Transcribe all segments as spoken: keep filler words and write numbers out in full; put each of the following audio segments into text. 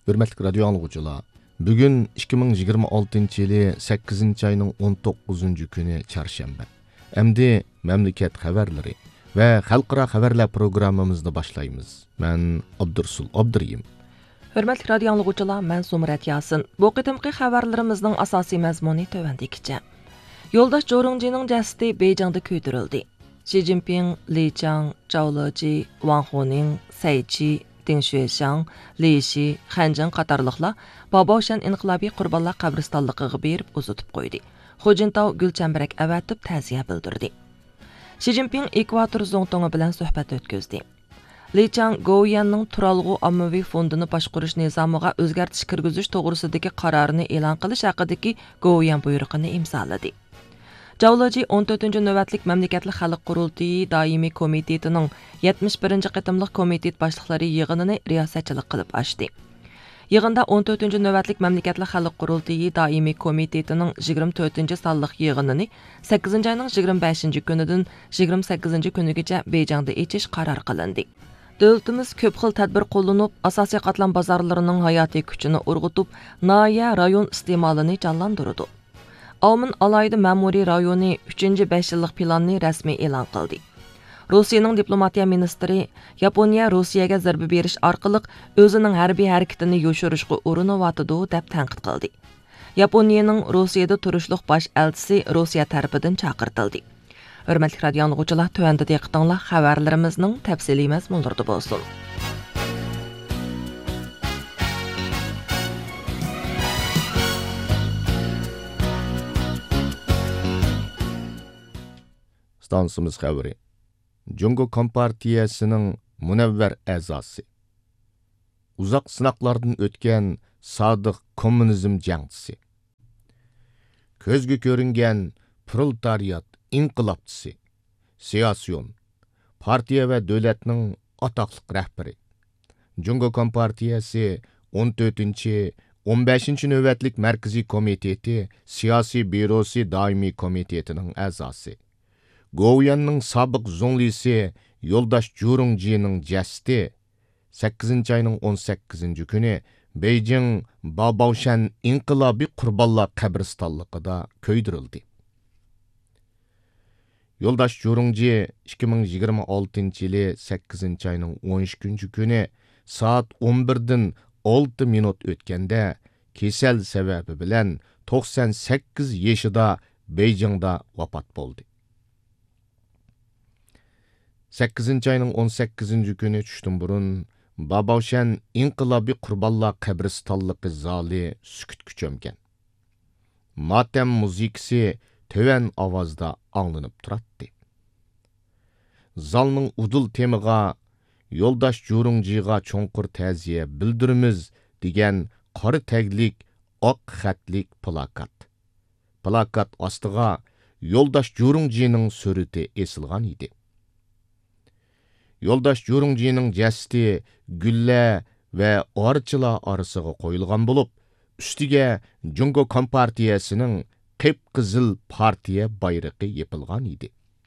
Hürmetlik radyo anlıqçılar, bugün iki bin yigirma oltinchi yılı sakkizinchi ayının on to'qqizinchi günü çarşamba. Emdi memleket haberleri ve xalqaro haberler programımızda başlayımız. Ben Abdursul Abduriyim. Hürmetlik radyo anlıqçılar, ben Sumrat Yasin. Bu qitimqi xabarlarimizning asosiy mazmuni tövendikicha. Yoldaş Jorungjining jasadi Beyjingda kuydirildi. Xi Jinping, Li Qiang, Zhao Leji, Wang Huning, Cai Qi, Ding Xuexiang, Li Xi, Han Zheng qatarlıqlar Babaoshan inqilobiy qurbonlar qabristonligiga berib uzatib qo'ydi. Hu Jintao gulchambarak avatib ta'ziya bildirdi. Xi Jinping Ekvator Zongtongi bilan suhbat o'tkazdi. Li Qiang Goyanning Turalg'u ommaviy fondini boshqarish nizomiga o'zgartish kirgizish to'g'risidagi qarorini e'lon qilish haqidagi Goyan buyrug'ini imzoladi. Zhao Leji o'n to'rtinchi navbatlik mamlakatli xalq qurultiyi doimiy komitetining yetmish birinchi qitimliq komitet boshliqlari yig'inini riyosatchilik qilib ochdi. Yig'inda o'n to'rtinchi navbatlik mamlakatli xalq qurultiyi doimiy komitetining yigirma to'rtinchi sonliq yig'inini sakkizinchi oyning yigirma beshinchi kunidan yigirma sakkizinchi kunigacha Beyjingda echish qaror qilindi. Davlatimiz ko'p xil tadbir qo'llanib, asosiy qatlam bozorlarining hayotiy kuchini urg'utib, noya rayon iste'molini jonlantirdi. Alman alayda ma'muriy rayoni uchinchi besh yillik planni rasmiy e'lon qildi. Rossiyaning diplomatiya ministri Yaponiya Rossiyaga zarba berish orqali o'zining harbiy harakatini yoshirishga uriniyotidu deb tanqid qildi. Yaponiyaning Rossiyada turishliq bosh elchisi Rossiya tarafidan chaqirtildi. Hurmatli radio anlıqçılar, tövəndə diqqətinizlər xəbərlərimizin təfsili məzmunlarında bolsun. Stansımız xəbəri. Jungo Kompartiyasının münəvvər əzası. Uzaq sınaqlardan ötken sadiq kommunizm cəngçisi. Közgü görüngen proletariat inqilabçısı, siyasiyon, partiya ve devletinin ataqlıq rəhbəri. Jungo Kompartiyası o'n to'rtinchi o'n beshinchi növbətlik Mərkəzi Komiteti, Siyasi Bürosi Daimi Komitetinin əzası. Goyanның sabıq zonlisi Yoldaş Jorungjining jasadi sakkizinchi ayning o'n sakkizinchi kuni Beyjing Babaoshan inqilobiy qurbonlar qabristonligida kuydirildi. Yoldaş Jorungji ikki ming yigirma oltinchi yılı sakkizinchi ayning o'n ikkinchi kuni saat o'n birdan olti minut o'tganda kesel sebebi bilan to'qson sakkiz yoshida Beyjingda vafot bo'ldi. sakkizinchi ayning o'n sakkizinchi kuni tushdan burun Babaoshan inqilobiy qurbonlar qabristonligi zali sukutga cho'mgan. Matam muzikasi töven avazda anlanıp turatdı. Zalның udul temiga Yoldaş Jorungjiga cho'nqur ta'ziya bildirimiz degan qora taglik oq xatlik plakat. Plakat ostiga Yoldaş Jorungjining surati esilgan edi. Yoldaş Jorungjining jasadi gülla ve archilar arasıga qo'yilgan bo'lib, ustiga Jungo Kompartiyasining qip-qizil partiya bayrog'i yepilgan edi.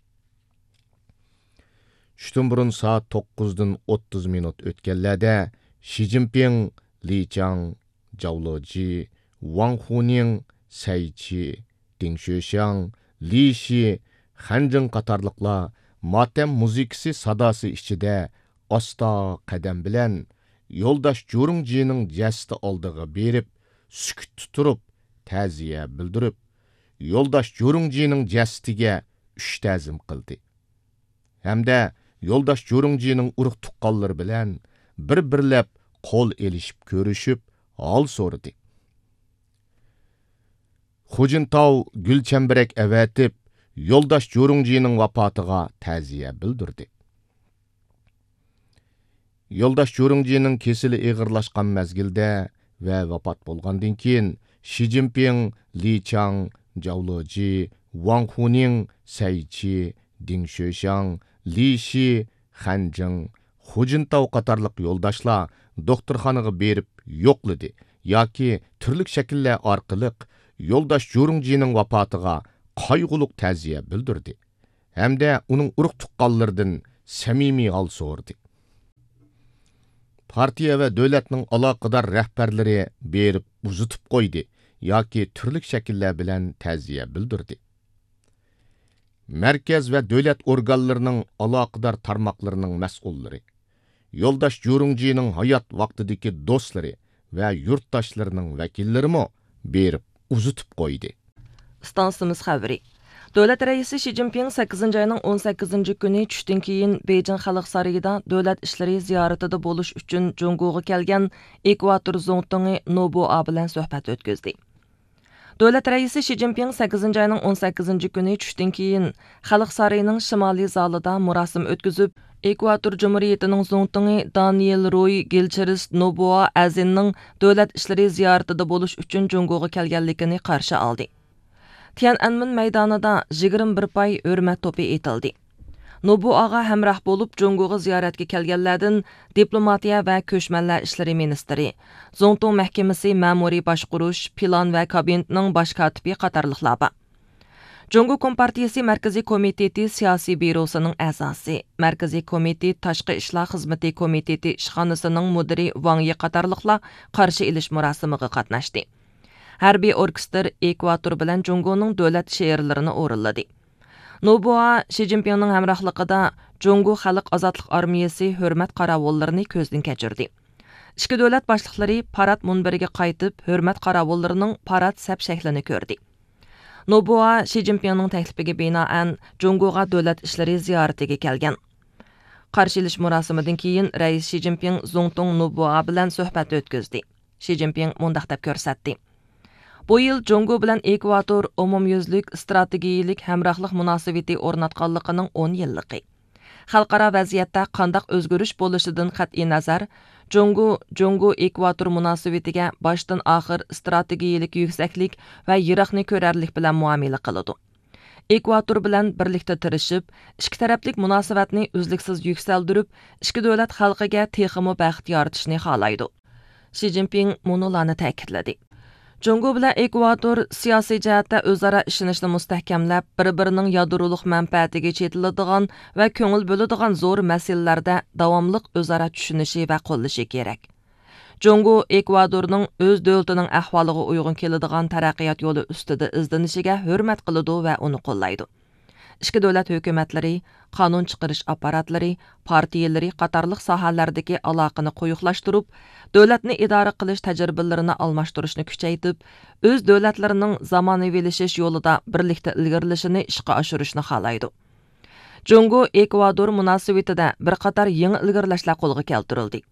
Tushdan burun saat to'qqizdan o'ttiz minut o'tganlarda Xi Jinping, Li Qiang, Zhao Leji, Wang Huning, Cai Qi, Ding Xuexiang, Li Xi, Han Zheng qatarlıqlar matam muzikasi sadosi ichida asta qadam bilan Yoldaş Jorungjining jasadi oldiga berib, sukut turib, ta'ziya bildirib, Yoldaş Jorungjining jasadiga uch ta'zim qildi. Hamda Yoldaş Jorungjining urug' tuqqanlari bilan bir-birlab qo'l elishib ko'rishib, hol so'radi. Hu Jintao gulchambarak avatib, Yoldaş Jorungjining vafotiga ta'ziya bildirdi. Yoldaş Jorungjining kesili ig'irlashgan mezgilda va vafot bo'lgandan keyin Xi Jinping, Li Qiang, Zhao Leji, Wang Huning, Cai Qi, Ding Xuexiang, Li Xi, Han Zheng, Hu Jintao qatarlıq yoldaşlar doktorxonaga berib yo'qladi yoki turli shakllar orqali Yoldaş Jorungjining vafotiga qayg'uluq ta'ziya bildirdi. Hamda uning urug' tuqqanlaridan samimiy hol so'rdi. partiya va davlatning aloqador rahbarlari berib uzitib qo'ydi yoki turli shakllar bilan ta'ziya bildirdi. Markaz va davlat organlarining aloqador tarmoqlarining mas'ullari, yo'ldosh Jurungjining hayot vaqtidagi do'stlari va yurtdoshlarining vakillarimi berib uzitib qo'ydi. Stansimiz xabari. Davlat raisi Xi Jinping sakkizinchi ayning o'n sakkizinchi kuni tushdan keyin Beijing Xalq sarayida davlat ishlari ziyoratida bo'lish uchun Jungoga kelgan Ekvator zo'ngtingi Noboa bilan suhbat o'tkazdi. Davlat raisi Xi Jinping sakkizinchi ayning o'n sakkizinchi kuni tushdan keyin Xalq sarayining shimoliy zalida murosim o'tkazib, Ekvator Cumhuriyetining zo'ngtingi Daniel Roy Gilcheris Noboa Azinning davlat ishlari ziyoratida bo'lish uchun Jungoga kelganligini qarshi oldi. Tiananmen maydonida yigirma bir pay hurmat to'pi etildi. Noboaga hamroh bo'lib Jungoga ziyoratga kelganlardan diplomatiya va ko'chmanlar ishlari ministri, Zo'ngtung mahkamasi ma'muriy boshqarish, plan va kabinetning bosh kotibi qatorliqlar bor. Jungo Kompartiyasi Markaziy komiteti siyosiy bürosining a'zosi, Markaziy komitet tashqi ishlar xizmati komiteti ishxonasining mudiri Wang Yi qatorliqlar qarshi ilish murosimiga qatnashdi. Harbiy orkestr Ekvator bilan Jungoning davlat she'rlarini o'rinladi. Noboa Xi Jinpingning hamrohligida Jungo Xalq ozodlik armiyasi hurmat qaravollarini ko'zdan kechirdi. Ikki davlat boshliqlari parad munbiriga qaytib, hurmat qaravollarining parad sap shaklini ko'rdi. Noboa Xi Jinpingning taklifiga binoan Jungoga davlat ishlari ziyoratiga kelgan. Qarshilish murosimidan keyin rais Xi Jinping Zo'ngtung Noboa bilan suhbat o'tkazdi. Xi Jinping mundaq deb ko'rsatdi. Bu yil Jungo bilan Ekvator umumyuzlik strategiyalik hamrohlik munosabati o'rnatganligining o'n yilligi. Xalqaro vaziyatda qandaq o'zgarish bo'lishidan qat'iy nazar, Jungo Jungo Ekvator munosabatiga boshdan oxir strategiyalik yuksaklik va yiroqni ko'rarlik bilan muomala qiladi. Ekvator bilan birlikda tirishib, ikki taraflik munosabatni uzluksiz yuksaltirib, ikki davlat xalqiga texmo baxt yaratishni xohlaydi. Xi Jinping munolarni ta'kidladi. Jungo bilan Ekvator siyosiy jihatda o'zaro ishonishni mustahkamlab, bir-birining yadroliq manfaatiga chetiladigan va ko'ngil bo'ladigan zo'r masalalarda davomli o'zaro tushunishi va qo'llashi kerak. Jungo Ekvadorning o'z davlatining ahvoliga uyg'un keladigan taraqqiyot yo'li ustida izlanishiga hurmat qiladi va uni qo'llaydi. Ikki davlat hukumatlari, qonun chiqarish apparatlari, partiyalari qatorliq sohalardagi aloqani quyuqlashtirib, davlatni idora qilish tajribalarini almashtirishni kuchaytirib, o'z davlatlarining zamonaviylashish yo'lida birlikda ilgarilashini ishga oshirishni xohlaydi. Jungo Ekvador munosabatida bir qator yangi ilgarilashlar qo'lga keltirildi.